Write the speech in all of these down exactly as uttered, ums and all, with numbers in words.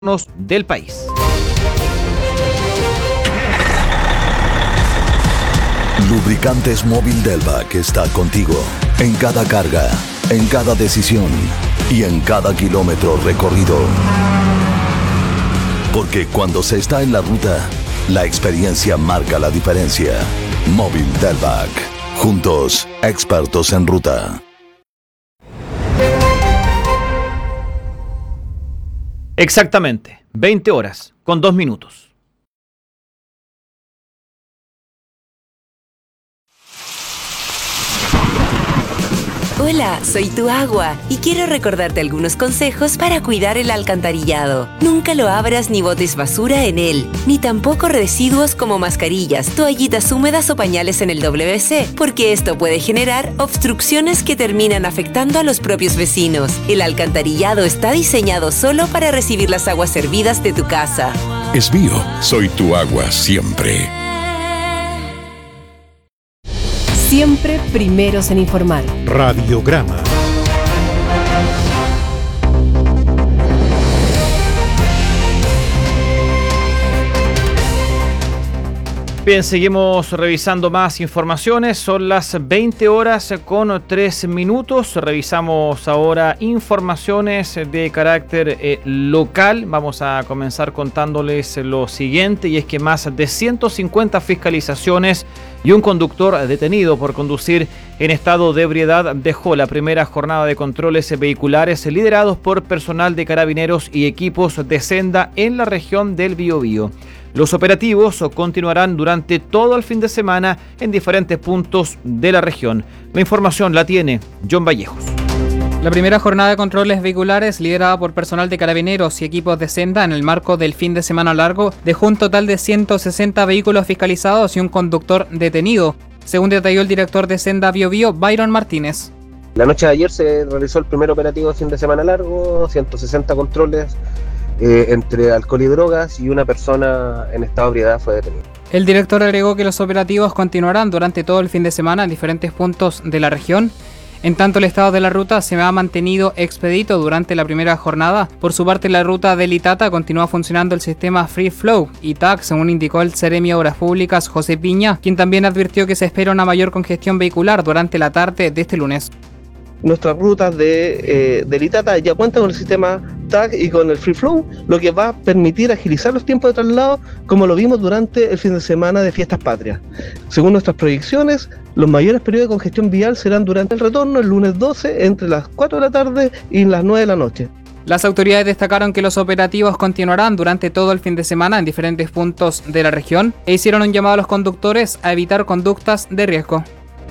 del país. Lubricantes Móvil Delvac está contigo en cada carga, en cada decisión y en cada kilómetro recorrido. Porque cuando se está en la ruta, la experiencia marca la diferencia. Móvil Delvac. Juntos, expertos en ruta. Exactamente, veinte horas con dos minutos. Hola, soy tu agua y quiero recordarte algunos consejos para cuidar el alcantarillado. Nunca lo abras ni botes basura en él, ni tampoco residuos como mascarillas, toallitas húmedas o pañales en el W C, porque esto puede generar obstrucciones que terminan afectando a los propios vecinos. El alcantarillado está diseñado solo para recibir las aguas servidas de tu casa. Es mío, soy tu agua siempre. Siempre primeros en informar. Radiograma. Bien, seguimos revisando más informaciones. Son las veinte horas con tres minutos. Revisamos ahora informaciones de carácter eh, local. Vamos a comenzar contándoles lo siguiente, y es que más de ciento cincuenta fiscalizaciones y un conductor detenido por conducir en estado de ebriedad dejó la primera jornada de controles vehiculares liderados por personal de carabineros y equipos de Senda en la región del Biobío. Los operativos continuarán durante todo el fin de semana en diferentes puntos de la región. La información la tiene John Vallejos. La primera jornada de controles vehiculares, liderada por personal de carabineros y equipos de Senda en el marco del fin de semana largo, dejó un total de ciento sesenta vehículos fiscalizados y un conductor detenido, según detalló el director de Senda Biobío, Byron Martínez. La noche de ayer se realizó el primer operativo de fin de semana largo, ciento sesenta controles eh, entre alcohol y drogas, y una persona en estado de ebriedad fue detenida. El director agregó que los operativos continuarán durante todo el fin de semana en diferentes puntos de la región. En tanto, el estado de la ruta se ha mantenido expedito durante la primera jornada. Por su parte, la ruta del Itata continúa funcionando el sistema Free Flow I T A C, según indicó el Seremi de Obras Públicas, José Piña, quien también advirtió que se espera una mayor congestión vehicular durante la tarde de este lunes. Nuestras rutas de, eh, del Itata ya cuentan con el sistema T A C y con el Free Flow, lo que va a permitir agilizar los tiempos de traslado, como lo vimos durante el fin de semana de Fiestas Patrias. Según nuestras proyecciones, los mayores periodos de congestión vial serán durante el retorno, el lunes doce, entre las cuatro de la tarde y las nueve de la noche. Las autoridades destacaron que los operativos continuarán durante todo el fin de semana en diferentes puntos de la región e hicieron un llamado a los conductores a evitar conductas de riesgo.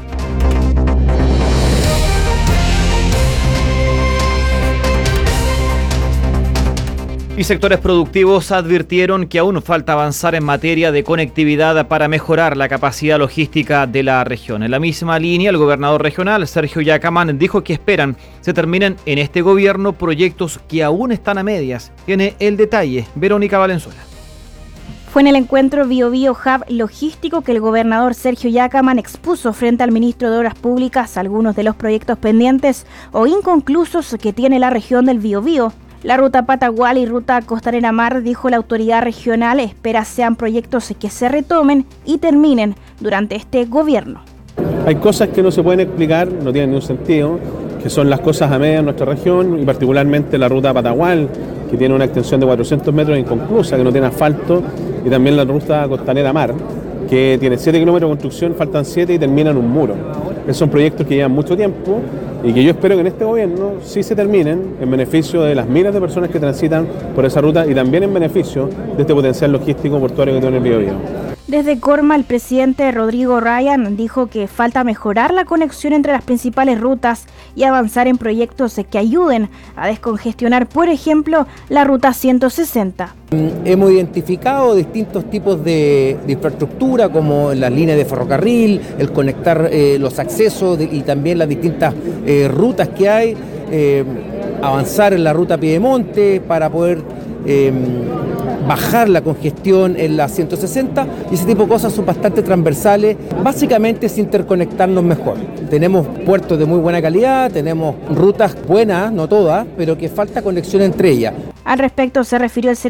Y sectores productivos advirtieron que aún falta avanzar en materia de conectividad para mejorar la capacidad logística de la región. En la misma línea, el gobernador regional, Sergio Yacamán, dijo que esperan se terminen en este gobierno proyectos que aún están a medias. Tiene el detalle Verónica Valenzuela. Fue en el encuentro Biobío Hub logístico que el gobernador Sergio Yacamán expuso frente al ministro de Obras Públicas algunos de los proyectos pendientes o inconclusos que tiene la región del Biobío. La ruta Patagual y ruta Costanera Mar, dijo la autoridad regional, espera sean proyectos que se retomen y terminen durante este gobierno. Hay cosas que no se pueden explicar, no tienen ningún sentido, que son las cosas a media en nuestra región, y particularmente la ruta Patagual, que tiene una extensión de cuatrocientos metros inconclusa, que no tiene asfalto, y también la ruta Costanera Mar, que tiene siete kilómetros de construcción, faltan siete y termina en un muro. Esos son proyectos que llevan mucho tiempo y que yo espero que en este gobierno sí se terminen en beneficio de las miles de personas que transitan por esa ruta y también en beneficio de este potencial logístico portuario que tiene el Biobío. Desde Corma, el presidente Rodrigo Ryan dijo que falta mejorar la conexión entre las principales rutas y avanzar en proyectos que ayuden a descongestionar, por ejemplo, la ruta ciento sesenta. Hemos identificado distintos tipos de, de infraestructura, como las líneas de ferrocarril, el conectar eh, los accesos de, y también las distintas eh, rutas que hay, eh, avanzar en la ruta Piedemonte para poder eh, bajar la congestión en la ciento sesenta, y ese tipo de cosas son bastante transversales. Básicamente es interconectarnos mejor. Tenemos puertos de muy buena calidad, tenemos rutas buenas, no todas, pero que falta conexión entre ellas. Al respecto se refirió el